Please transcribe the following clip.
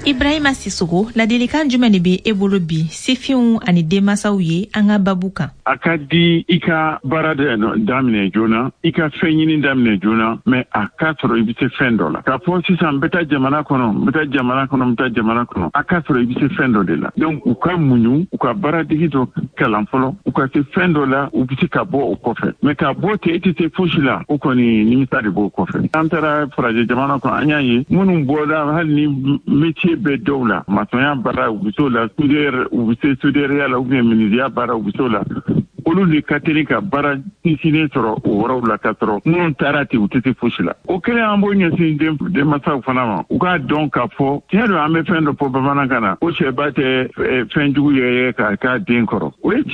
Ibrahima Sissoko ladilikan jumɛn de bɛ e bolo bi sifinw ani denmasaw ye an ka babu kan. A ka di i ka baara daminɛ joona, i ka fɛn ɲini daminɛ joona, mais a ka sɔrɔ i bɛ se fɛn dɔ la. Ka fɔ sisan n bɛ taa jamana kɔnɔ, a ka sɔrɔ i bɛ se fɛn dɔ de la. Donc u ka muɲu, u ka baara degi dɔ kalan fɔlɔ, u ka se fɛn dɔ la, u bɛ se ka bɔ o kɔfɛ. Mais ka bɔ ten e tɛ se fosi la, o kɔni nimisa de b'o kɔfɛ. An taara Farajɛ jamana kɔnɔ an y'a ye minnu bɔra hali ni métier bɛ dɔw la, maçonnya baara u bɛ s'o la, u bɛ se soudeur la ou bien menuisier baara u bɛ s'o la. Olu de ka teli ka baara sinsinnen sɔrɔ o yɔrɔw la ka sɔrɔ minnu taara ten u tɛ se fosi la. O kɛlen an b'o ɲɛsin denmasaw fana ma. U k'a dɔn k'a fɔ tiɲɛ don an bɛ fɛn dɔ fɔ bamanankan na ko cɛba tɛ fɛn jugu ye k'a k'a den kɔrɔ. O ye